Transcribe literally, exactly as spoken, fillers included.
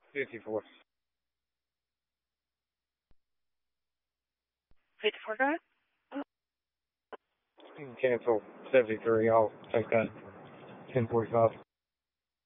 fifty-four. fifty-four good? You can cancel seventy-three. I'll take that ten forty-five.